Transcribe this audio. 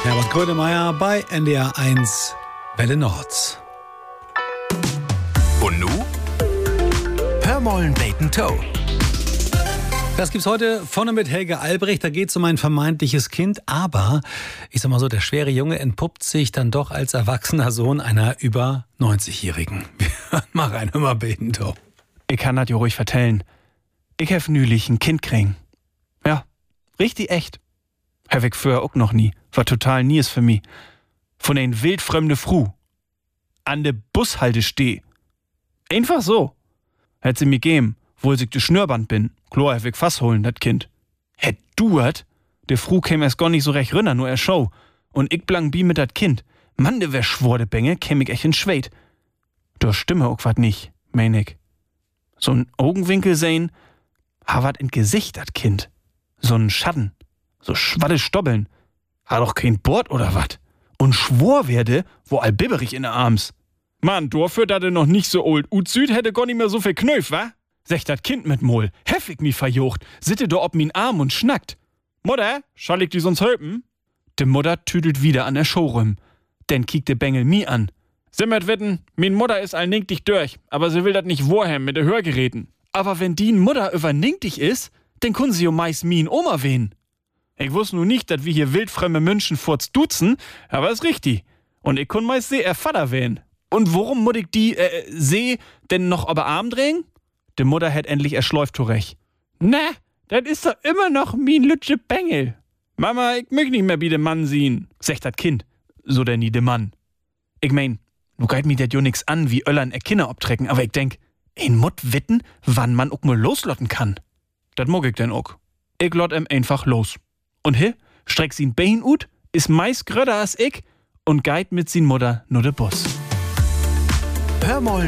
Herbert Grönemeyer bei NDR 1 Welle Nord. Und nu? Hörmollen Bacon Toe. Das gibt's heute vorne mit Helge Albrecht. Da geht's um ein vermeintliches Kind. Aber, ich sag mal so, der schwere Junge entpuppt sich dann doch als erwachsener Sohn einer über 90-Jährigen. Mal rein, hör mal Bacon Toe. Ich kann das ja ruhig vertellen. Ich hef nülich ein Kind kriegen. Ja, richtig echt. Hef ich früher auch noch nie. War total nies für mich. Von ein wildfremde Fru. An de Bushalte steh. Einfach so. Hätt sie mir geben, wohl sich de Schnürband bin. Klar, hef ich Fass holen, dat Kind. Hätt du hat? De Fru käm erst gar nicht so recht rinner, nur er Show. Und ich blang bi mit dat Kind. Mann, de wär schwor de Bänge, käm ich echt in Schwed. Da stimme auch wat nicht, mein ich. So'n Augenwinkel sehen, ha wat in Gesicht, dat Kind. So'n Schatten, so schwadde Stobbeln. Ha doch kein Bord oder wat? Und schwor werde, wo all bibberig in der Arms. Mann, dafür, dat er noch nicht so old Süd hätte gar nicht mehr so viel Knöf, wa? Sech dat Kind mit Mol, heffig mi verjocht, sitte do ob min Arm und schnackt. Mutter, schall ich die sonst hölpen? De Mutter tüdelt wieder an der Showrüm. Denn kiekt de Bengel mi an. Simmert wetten, min Mutter is allnink dich durch, aber sie will dat nicht wohem mit de Hörgeräten. Aber wenn die Mutter übernink dich is, dann kun sie jo meist min Oma wehen. Ich wuss nu nicht, dat wir hier wildfremde München furz duzen, aber is richtig. Und ich kun meist seh Vater wehen. Und worum muss ich die, See denn noch aber Arm drehen? De Mutter hätt endlich erschläuft zurecht. Na, das ist doch immer noch min lütsche Bengel. Mama, ich möcht nicht mehr bi de Mann sehen, sagt dat Kind. So denn nie de Mann. Ich mein, nu geit mi dat jo nix an, wie Öllern Kinder obtrecken, aber ich denk, ein Mutt witten, wann man auch mal loslotten kann. Dat mag ich denn auch. Ich lot einfach los. Und streck sin Bein ut, is meist gröder als ich und geit mit sin Mutter nur de Bus. Hörmollen